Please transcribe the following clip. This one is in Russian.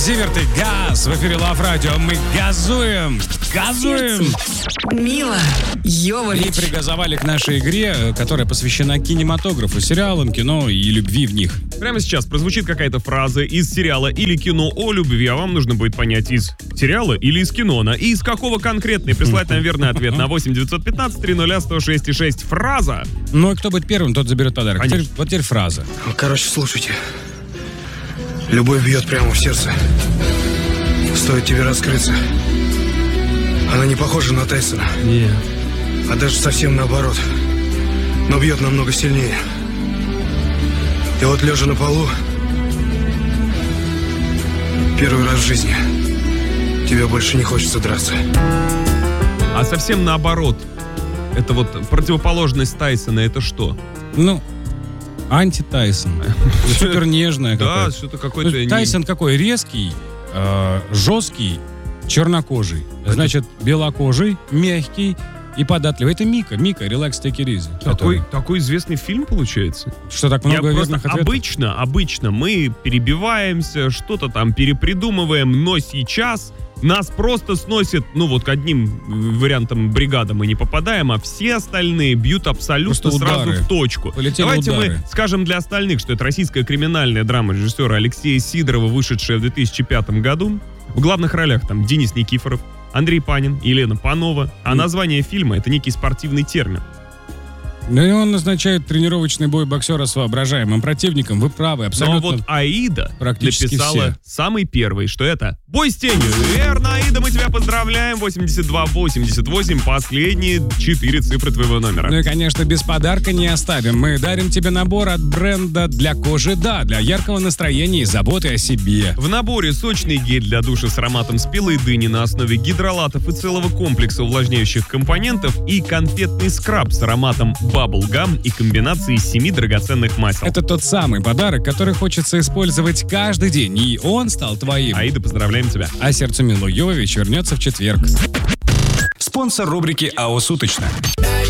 Зиверт и Газ. В эфире Love Radio. Мы газуем. Мила И Йовович. пригазовали к нашей игре, которая посвящена кинематографу, сериалам, кино и любви в них. Прямо сейчас прозвучит какая-то фраза из сериала или кино о любви, а вам нужно будет понять, из сериала или из кино. И из какого конкретно, и прислать нам верный ответ на 8 915 300 106 6. Фраза. Ну и кто будет первым, тот заберет подарок. Вот теперь фраза. Короче, слушайте. Любовь бьет прямо в сердце. Стоит тебе раскрыться. Она не похожа на Тайсона. А даже совсем наоборот. Но бьет намного сильнее. И вот лежа на полу, первый раз в жизни тебе больше не хочется драться. А совсем наоборот. Это вот противоположность Тайсона, это что? Ну, анти-Тайсон. Супер нежная Да, какая-то. что-то какой-то... Тайсон какой? Резкий, жесткий, чернокожий. Значит, белокожий, мягкий и податливый. Это Мика, Relax, Take It Easy. Такой известный фильм получается. Что так много верных ответов? Обычно мы перебиваемся, что-то там перепридумываем, но сейчас нас просто сносит, к одним вариантам бригады мы не попадаем, а все остальные бьют абсолютно Просто сразу удары. в точку. Полетели Давайте удары. мы скажем для остальных, что это российская криминальная драма режиссера Алексея Сидорова, вышедшая в 2005 году. В главных ролях там Денис Никифоров, Андрей Панин, Елена Панова. А название фильма — это некий спортивный термин. Ну и он назначает тренировочный бой боксера с воображаемым противником. Вы правы, абсолютно. Но вот Аида практически написала все. самый первый, что это «Бой с тенью». Верно, Аида, мы тебя поздравляем. 8288, последние 4 цифры твоего номера. Ну и, конечно, без подарка не оставим. Мы дарим тебе набор от бренда для кожи «Да», для яркого настроения и заботы о себе. В наборе сочный гель для душа с ароматом спелой дыни на основе гидролатов и целого комплекса увлажняющих компонентов и конфетный скраб с ароматом Bubblegum и комбинацией 7 драгоценных масел. Это тот самый подарок, который хочется использовать каждый день, и он стал твоим. Аида, поздравляем тебя. А сердце Милы Йовович вернется в четверг. Спонсор рубрики «АО Суточно».